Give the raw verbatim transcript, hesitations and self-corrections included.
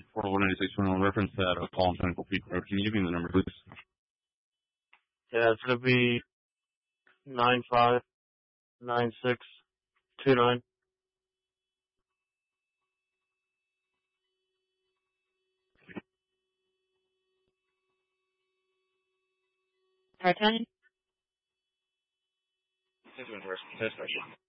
four one eight six one, reference that uh, call on Pinnacle Peak Road. Can you give me the number, please? Yeah, it's gonna be nine five nine six two nine. Part time? Thank you,